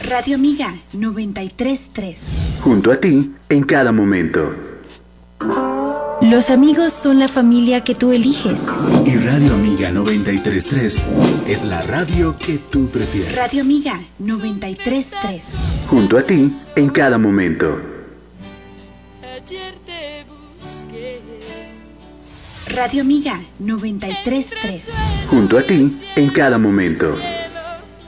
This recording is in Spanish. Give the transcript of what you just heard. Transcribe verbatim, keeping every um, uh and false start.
Radio Amiga noventa y tres punto tres. Junto a ti en cada momento. Los amigos son la familia que tú eliges. Y Radio Amiga noventa y tres punto tres es la radio que tú prefieres. Radio Amiga noventa y tres punto tres. Junto a ti en cada momento. Radio Amiga noventa y tres punto tres. Junto a ti en cada momento.